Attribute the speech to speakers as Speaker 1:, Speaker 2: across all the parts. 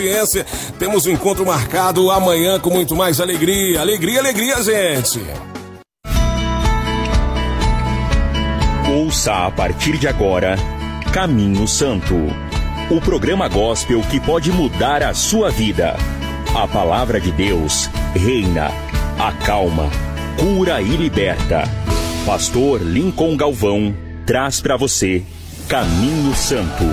Speaker 1: Temos um encontro marcado amanhã com muito mais alegria. Alegria, alegria, gente.
Speaker 2: Ouça a partir de agora Caminho Santo, o programa gospel que pode mudar a sua vida. A palavra de Deus reina, acalma, cura e liberta. Pastor Lincoln Galvão traz para você Caminho Santo.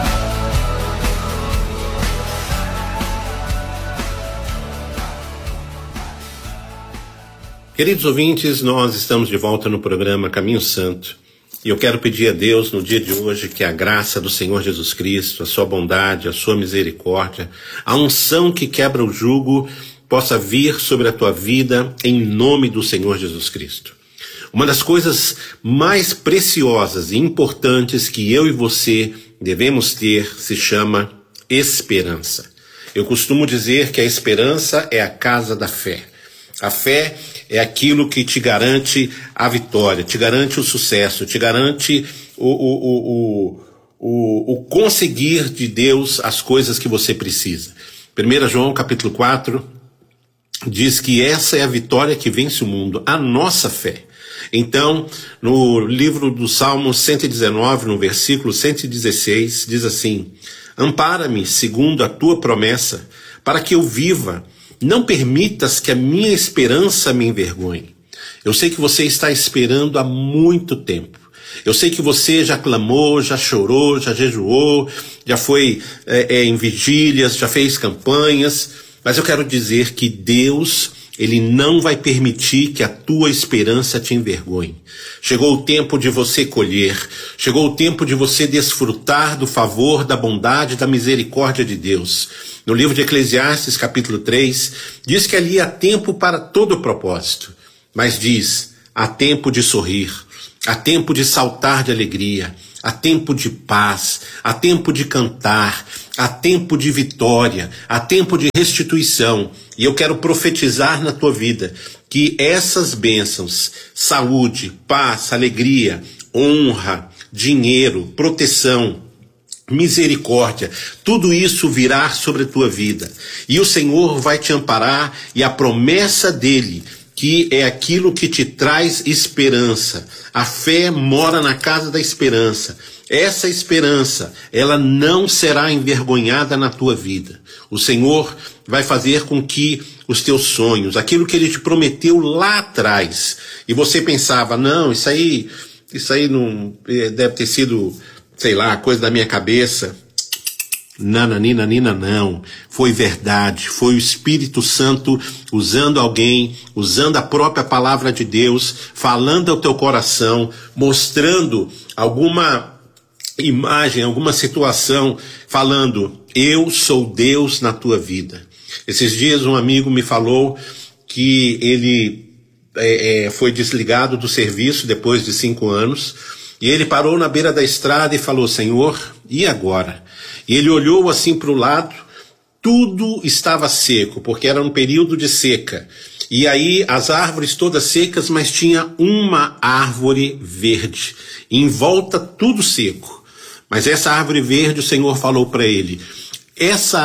Speaker 3: Queridos ouvintes, nós estamos de volta no programa Caminho Santo. E eu quero pedir a Deus no dia de hoje que a graça do Senhor Jesus Cristo, a sua bondade, a sua misericórdia, a unção que quebra o jugo possa vir sobre a tua vida em nome do Senhor Jesus Cristo. Uma das coisas mais preciosas e importantes que eu e você devemos ter se chama esperança. Eu costumo dizer que a esperança é a casa da fé. A fé é aquilo que te garante a vitória, te garante o sucesso, te garante o conseguir de Deus as coisas que você precisa. 1 João capítulo 4 diz que essa é a vitória que vence o mundo, a nossa fé. Então, no livro do Salmo 119, no versículo 116, diz assim: ampara-me segundo a tua promessa, para que eu viva. Não permitas que a minha esperança me envergonhe. Eu sei que você está esperando há muito tempo. Eu sei que você já clamou, já chorou, já jejuou, já foi em vigílias, já fez campanhas. Mas eu quero dizer que Deus, Ele não vai permitir que a tua esperança te envergonhe. Chegou o tempo de você colher. Chegou o tempo de você desfrutar do favor, da bondade, da misericórdia de Deus. No livro de Eclesiastes, capítulo 3, diz que ali há tempo para todo propósito. Mas diz, há tempo de sorrir, há tempo de saltar de alegria, há tempo de paz, há tempo de cantar, há tempo de vitória, há tempo de restituição. E eu quero profetizar na tua vida que essas bênçãos, saúde, paz, alegria, honra, dinheiro, proteção, misericórdia, tudo isso virá sobre a tua vida. E o Senhor vai te amparar, e a promessa dele, que é aquilo que te traz esperança. A fé mora na casa da esperança. Essa esperança, ela não será envergonhada na tua vida. O Senhor vai fazer com que os teus sonhos, aquilo que Ele te prometeu lá atrás, e você pensava, não, isso aí não deve ter sido, sei lá, coisa da minha cabeça. Nananina, não. Foi verdade. Foi o Espírito Santo usando alguém, usando a própria palavra de Deus, falando ao teu coração, mostrando alguma imagem, alguma situação, falando, eu sou Deus na tua vida. Esses dias um amigo me falou que ele foi desligado do serviço depois de 5 anos, e ele parou na beira da estrada e falou, Senhor, e agora? E ele olhou assim para o lado, tudo estava seco, porque era um período de seca. E aí as árvores todas secas, mas tinha uma árvore verde. E em volta tudo seco. Mas essa árvore verde, o Senhor falou para ele, essa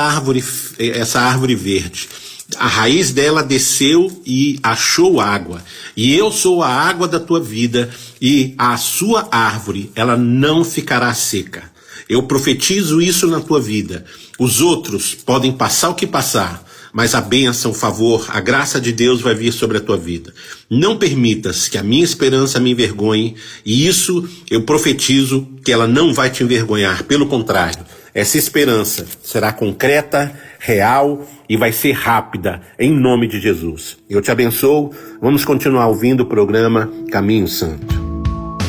Speaker 3: árvore verde, a raiz dela desceu e achou água. E eu sou a água da tua vida, e a sua árvore, ela não ficará seca. Eu profetizo isso na tua vida. Os outros podem passar o que passar, mas a bênção, o favor, a graça de Deus vai vir sobre a tua vida. Não permitas que a minha esperança me envergonhe, e isso eu profetizo que ela não vai te envergonhar. Pelo contrário, essa esperança será concreta, real e vai ser rápida, em nome de Jesus. Eu te abençoo. Vamos continuar ouvindo o programa Caminho Santo.